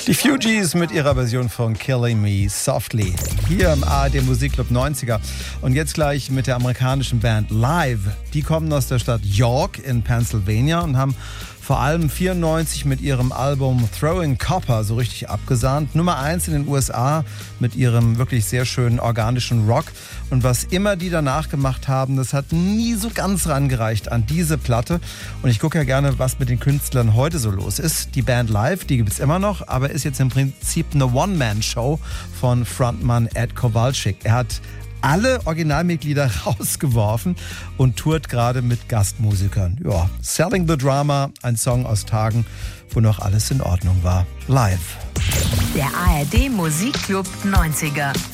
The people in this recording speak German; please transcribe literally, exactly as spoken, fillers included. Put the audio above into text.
Die Fugees mit ihrer Version von Killing Me Softly. Hier im A R D Musikclub neunziger. Und jetzt gleich mit der amerikanischen Band Live. Die kommen aus der Stadt York in Pennsylvania und haben vor allem vierundneunzig mit ihrem Album Throwing Copper so richtig abgesahnt. Nummer eins in den U S A mit ihrem wirklich sehr schönen organischen Rock. Und was immer die danach gemacht haben, das hat nie so ganz rangereicht an diese Platte. Und ich gucke ja gerne, was mit den Künstlern heute so los ist. Die Band Live, die gibt es immer noch, aber ist jetzt im Prinzip eine One-Man-Show von Frontmann Ed Kowalczyk. Er hat alle Originalmitglieder rausgeworfen und tourt gerade mit Gastmusikern. Ja, Selling the Drama, ein Song aus Tagen, wo noch alles in Ordnung war. Live. Der A R D Musikclub neunziger.